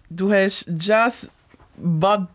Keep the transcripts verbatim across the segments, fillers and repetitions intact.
du hast Jazz Bhakti.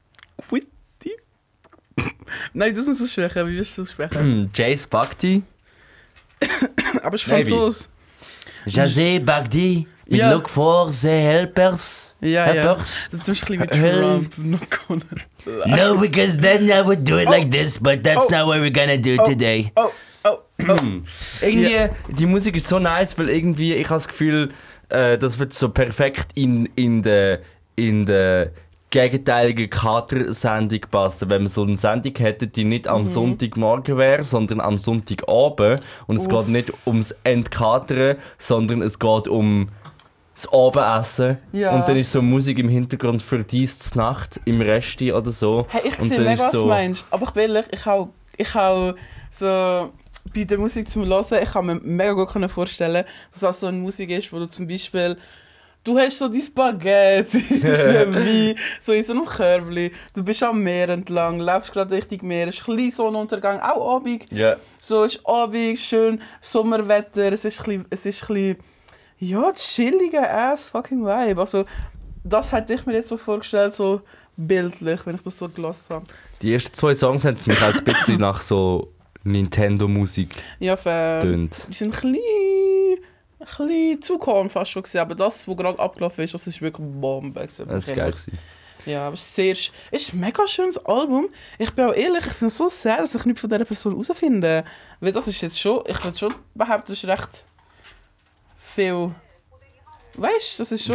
Nein, das musst du sprechen. Wie wirst du es sprechen? Jace Bhakti. Aber es ist Franzos. Jazz Bhakti. We Ja. look for the helpers. Ja, helpers. ja. Du tust ein bisschen wie Help. Trump. Noch können. No, because then I would do it Oh. like this, but that's Oh. not what we're gonna do Oh. today. Oh, oh, oh. Irgendwie, Ja. die Musik ist so nice, weil irgendwie, ich habe das Gefühl, äh, das wird so perfekt in, in der in der gegenteiligen Kater-Sendung passen. Wenn man so eine Sendung hätte, die nicht am Mhm. Sonntagmorgen wäre, sondern am Sonntagabend. Und es Uff. geht nicht ums Entkatern, sondern es geht um das Abendessen. Ja. Und dann ist so Musik im Hintergrund für dies Nacht im Resti oder so. Hey, ich Und sehe dann mega, ist was du so- meinst. Aber ich bin ehrlich, ich habe ich hau so bei der Musik zum Hören, ich kann mir mega gut vorstellen, dass das so eine Musik ist, wo du zum Beispiel du hast so dein Baguette, so wie so in so einem Körbchen, du bist am Meer entlang, läufst gerade Richtung Meer, es ist ein bisschen Sonnenuntergang, auch Abend. Ja. So ist Abend, schön Sommerwetter, es ist ein bisschen, es ist ein bisschen ja, chilliger ass fucking Vibe. Also, das hätte ich mir jetzt so vorgestellt, so bildlich, wenn ich das so gelassen habe. Die ersten zwei Songs haben für mich auch ein bisschen nach so Nintendo-Musik Ja, fair. getönt. Die sind ein bisschen, ein bisschen zu calm fast schon gewesen, aber das, was gerade abgelaufen ist, das ist wirklich Bombe. gewesen. Das war geil. gewesen. Ja, aber es ist sehr, sch- es ist ein mega schönes Album. Ich bin auch ehrlich, ich finde es so sehr, dass ich nichts von dieser Person herausfinde. Weil das ist jetzt schon, ich würde schon behaupten, das ist recht viel. Weißt du, das ist schon.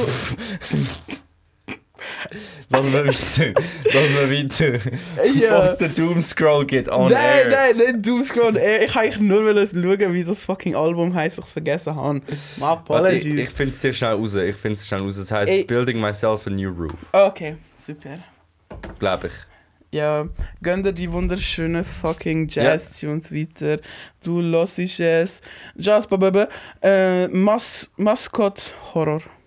Lass mal weiter. Lass mal weiter. Ja. Bevor es den Doomscroll geht on Nein, air. nein, nicht Doomscroll. Ich wollte eigentlich nur schauen, wie das fucking Album heisst, ich es vergessen habe. My Warte, apologies. ich ich finde es dir schnell raus. Ich finde es schnell raus. Es heisst Ey. Building Myself a New Roof. Okay, super. Glaube ich. Ja, gönn dir die wunderschönen fucking Jazz-Tunes weiter. Du hörst es. Jazz, bababa. Äh, Mas Mascot Horror.